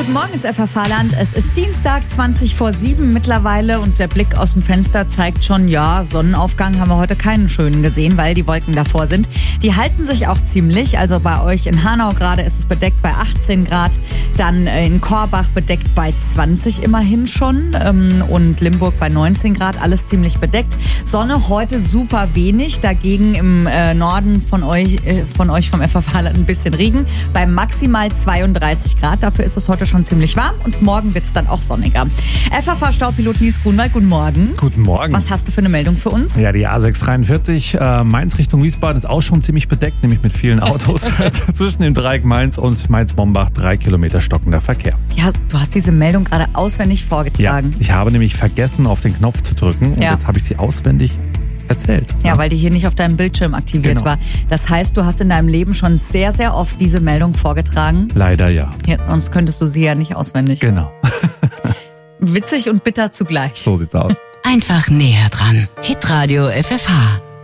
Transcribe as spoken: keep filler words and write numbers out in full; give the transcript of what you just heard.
Guten Morgen ins F H V-Land. Es ist Dienstag, zwanzig vor sieben mittlerweile und der Blick aus dem Fenster zeigt schon, ja, Sonnenaufgang haben wir heute keinen schönen gesehen, weil die Wolken davor sind. Die halten sich auch ziemlich, also bei euch in Hanau gerade ist es bedeckt bei achtzehn Grad, dann in Korbach bedeckt bei zwanzig immerhin schon und Limburg bei neunzehn Grad, alles ziemlich bedeckt. Sonne heute super wenig, dagegen im Norden von euch, von euch vom F H V-Land ein bisschen Regen, bei maximal zweiunddreißig Grad, dafür ist es heute schon ziemlich warm und morgen wird es dann auch sonniger. F H V-Staupilot Nils Grunwald, guten Morgen. Guten Morgen. Was hast du für eine Meldung für uns? Ja, die A sechs dreiundvierzig äh, Mainz Richtung Wiesbaden ist auch schon ziemlich bedeckt, nämlich mit vielen Autos. Zwischen dem Dreieck Mainz und Mainz-Mombach drei Kilometer stockender Verkehr. Ja, du hast diese Meldung gerade auswendig vorgetragen. Ja, ich habe nämlich vergessen, auf den Knopf zu drücken und ja. jetzt habe ich sie auswendig erzählt. Ja, ja, weil die hier nicht auf deinem Bildschirm aktiviert genau. war. Das heißt, du hast in deinem Leben schon sehr, sehr oft diese Meldung vorgetragen? Leider ja. ja sonst könntest du sie ja nicht auswendig. Genau. Witzig und bitter zugleich. So sieht's aus. Einfach näher dran. Hitradio F F H.